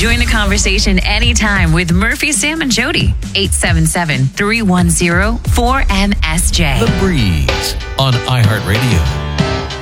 Join the conversation anytime with Murphy, Sam, and Jody. 877-310-4MSJ. The Breeze on iHeartRadio.